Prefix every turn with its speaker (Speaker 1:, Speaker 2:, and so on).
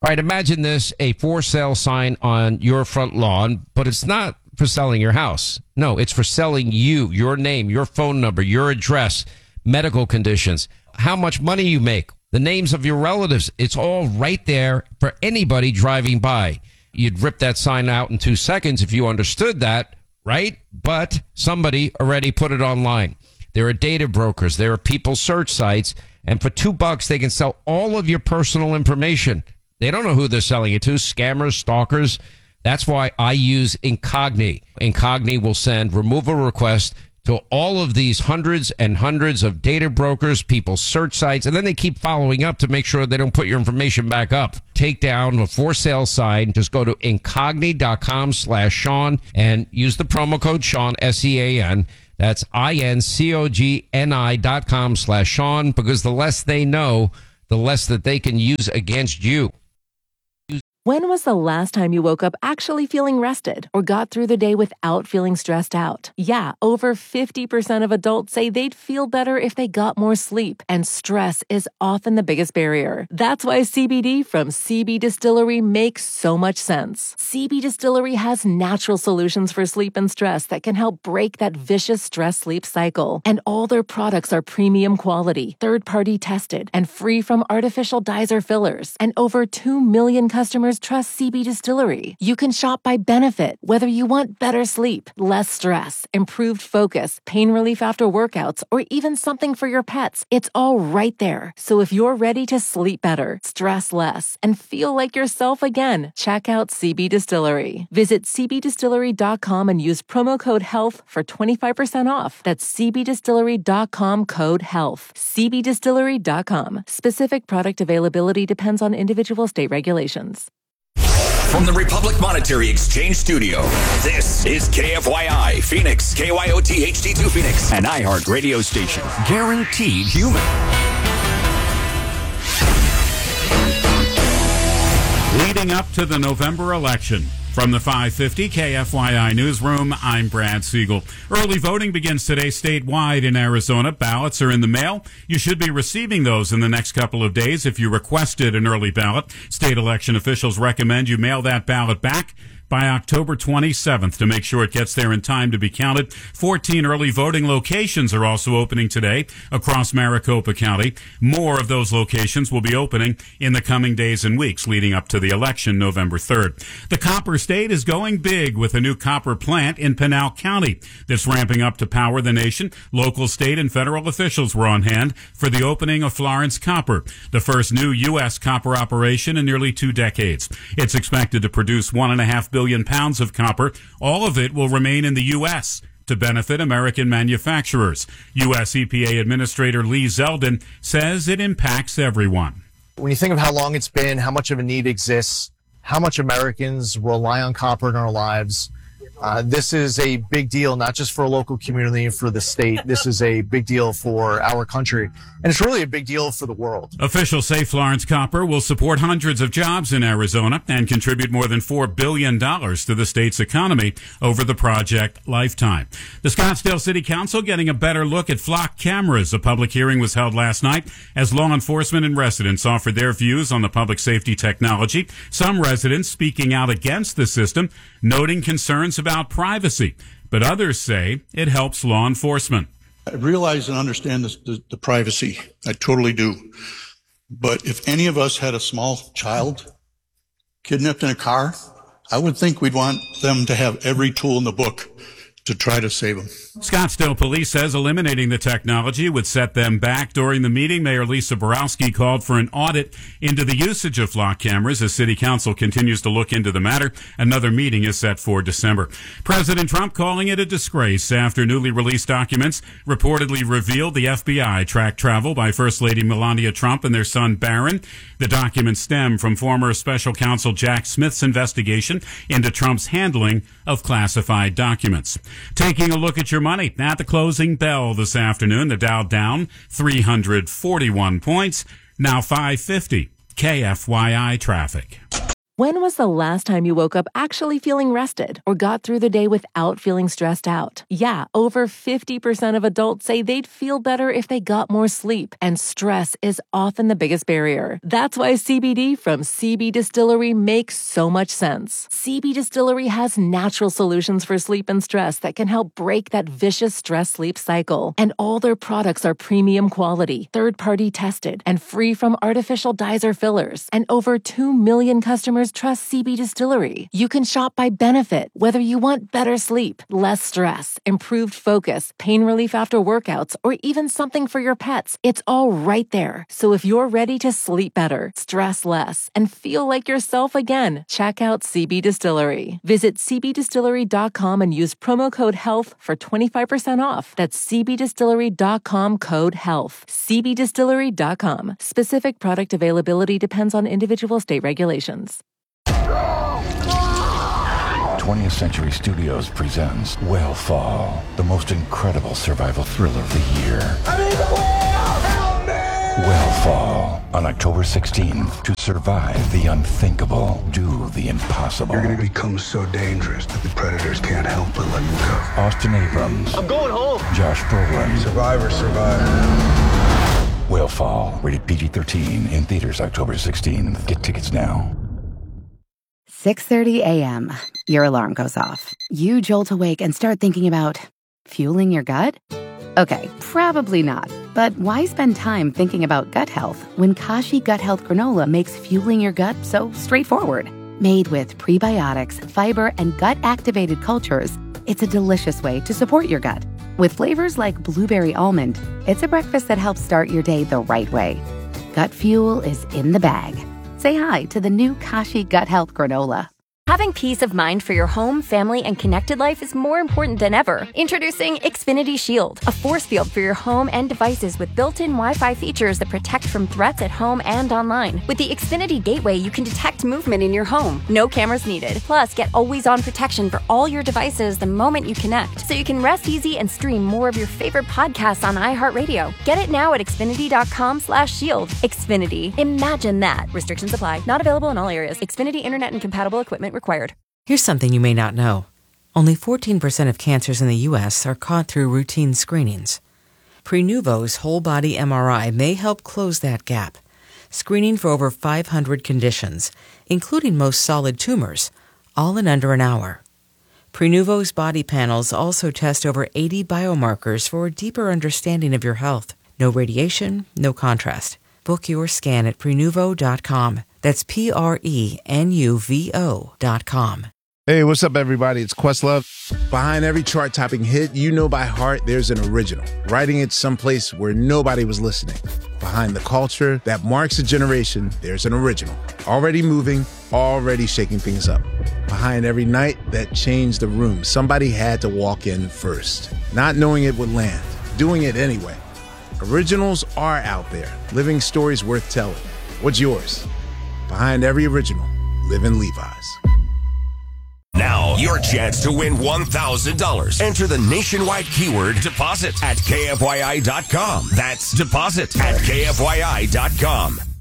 Speaker 1: All right, imagine this, a for sale sign on your front lawn, but it's not for selling your house. No, it's for selling you, your name, your phone number, your address, medical conditions, how much money you make, the names of your relatives. It's all right there for anybody driving by. You'd rip that sign out in 2 seconds if you understood that, right? But somebody already put it online. There are data brokers. There are people search sites. And for $2, they can sell all of your personal information. They don't know who they're selling it to. Scammers, stalkers. That's why I use Incogni. Incogni will send removal requests to all of these hundreds and hundreds of data brokers, people search sites, and then they keep following up to make sure they don't put your information back up. Take down a for sale sign. Just go to incogni.com/Sean and use the promo code Sean, SEAN. That's INCOGNI.com/Sean, because the less they know, the less that they can use against you.
Speaker 2: When was the last time you woke up actually feeling rested or got through the day without feeling stressed out? Yeah, over 50% of adults say they'd feel better if they got more sleep, and stress is often the biggest barrier. That's why CBD from CB Distillery makes so much sense. CB Distillery has natural solutions for sleep and stress that can help break that vicious stress-sleep cycle. And all their products are premium quality, third-party tested, and free from artificial dyes or fillers. And over 2 million customers trust CB Distillery. You can shop by benefit, whether you want better sleep, less stress, improved focus, pain relief after workouts, or even something for your pets. It's all right there. So if you're ready to sleep better, stress less, and feel like yourself again, check out CB Distillery. Visit cbdistillery.com and use promo code HEALTH for 25% off. That's cbdistillery.com, code HEALTH. cbdistillery.com. Specific product availability depends on individual state regulations.
Speaker 3: From the Republic Monetary Exchange Studio, this is KFYI Phoenix, KYOT HD2 Phoenix, an iHeart radio station. Guaranteed human.
Speaker 4: Leading up to the November election. From the 550 KFYI Newsroom, I'm Brad Siegel. Early voting begins today statewide in Arizona. Ballots are in the mail. You should be receiving those in the next couple of days if you requested an early ballot. State election officials recommend you mail that ballot back by October 27th to make sure it gets there in time to be counted. 14 early voting locations are also opening today across Maricopa County. More of those locations will be opening in the coming days and weeks leading up to the election November 3rd. The Copper State is going big with a new copper plant in Pinal County that's ramping up to power the nation. Local, state, and federal officials were on hand for the opening of Florence Copper, the first new U.S. copper operation in nearly 2 decades. It's expected to produce 1.5 billion pounds of copper. All of it will remain in the U.S. to benefit American manufacturers. U.S. EPA Administrator Lee Zeldin says it impacts everyone.
Speaker 5: When you think of how long it's been, how much of a need exists, how much Americans rely on copper in our lives, this is a big deal, not just for a local community and for the state. This is a big deal for our country, and it's really a big deal for the world.
Speaker 4: Officials say Florence Copper will support hundreds of jobs in Arizona and contribute more than $4 billion to the state's economy over the project lifetime. The Scottsdale City Council getting a better look at flock cameras. A public hearing was held last night as law enforcement and residents offered their views on the public safety technology. Some residents speaking out against the system, noting concerns about privacy, but others say it helps law enforcement.
Speaker 6: I realize and understand the privacy. I totally do. But if any of us had a small child kidnapped in a car, I would think we'd want them to have every tool in the book to try to save them.
Speaker 4: Scottsdale Police says eliminating the technology would set them back. During the meeting, Mayor Lisa Borowski called for an audit into the usage of flock cameras as City Council continues to look into the matter. Another meeting is set for December. President Trump calling it a disgrace after newly released documents reportedly revealed the FBI tracked travel by First Lady Melania Trump and their son Barron. The documents stem from former Special Counsel Jack Smith's investigation into Trump's handling of classified documents. Taking a look at your money at the closing bell this afternoon, the Dow down 341 points, now 550. KFYI traffic.
Speaker 2: When was the last time you woke up actually feeling rested or got through the day without feeling stressed out? Yeah, over 50% of adults say they'd feel better if they got more sleep, and stress is often the biggest barrier. That's why CBD from CB Distillery makes so much sense. CB Distillery has natural solutions for sleep and stress that can help break that vicious stress-sleep cycle. And all their products are premium quality, third-party tested, and free from artificial dyes or fillers. And over 2 million customers trust CB Distillery. You can shop by benefit, whether you want better sleep, less stress, improved focus, pain relief after workouts, or even something for your pets. It's all right there. So if you're ready to sleep better, stress less, and feel like yourself again, check out CB Distillery. Visit cbdistillery.com and use promo code HEALTH for 25% off. That's cbdistillery.com code HEALTH. cbdistillery.com. Specific product availability depends on individual state regulations.
Speaker 7: 20th Century Studios presents Whale the most incredible survival thriller of the year. I need the whale! Help me! Whale on October 16th. To survive the unthinkable, do the impossible.
Speaker 8: You're going to become so dangerous that the predators can't help but let you go.
Speaker 7: Austin Abrams.
Speaker 9: I'm going home.
Speaker 7: Josh Brolin.
Speaker 8: Survivor.
Speaker 7: Whale, rated PG-13, in theaters October 16th. Get tickets now.
Speaker 10: 6:30 a.m. Your alarm goes off. You jolt awake and start thinking about fueling your gut? Okay, probably not. But why spend time thinking about gut health when Kashi Gut Health Granola makes fueling your gut so straightforward? Made with prebiotics, fiber, and gut-activated cultures, it's a delicious way to support your gut. With flavors like blueberry almond, it's a breakfast that helps start your day the right way. Gut fuel is in the bag. Say hi to the new Kashi Gut Health Granola.
Speaker 11: Having peace of mind for your home, family, and connected life is more important than ever. Introducing Xfinity Shield, a force field for your home and devices with built-in Wi-Fi features that protect from threats at home and online. With the Xfinity Gateway, you can detect movement in your home. No cameras needed. Plus, get always-on protection for all your devices the moment you connect, so you can rest easy and stream more of your favorite podcasts on iHeartRadio. Get it now at Xfinity.com/shield. Xfinity. Imagine that. Restrictions apply. Not available in all areas. Xfinity Internet and compatible equipment required.
Speaker 12: Here's something you may not know. Only 14% of cancers in the U.S. are caught through routine screenings. Prenuvo's whole-body MRI may help close that gap, screening for over 500 conditions, including most solid tumors, all in under an hour. Prenuvo's body panels also test over 80 biomarkers for a deeper understanding of your health. No radiation, no contrast. Book your scan at Prenuvo.com. That's Prenuvo.com.
Speaker 13: Hey, what's up, everybody? It's Questlove. Behind every chart-topping hit you know by heart, there's an original, writing it someplace where nobody was listening. Behind the culture that marks a generation, there's an original, already moving, already shaking things up. Behind every night that changed the room, somebody had to walk in first, not knowing it would land, doing it anyway. Originals are out there, living stories worth telling. What's yours? Behind every original, live in Levi's.
Speaker 3: Now, your chance to win $1,000. Enter the nationwide keyword deposit at KFYI.com. That's deposit at KFYI.com.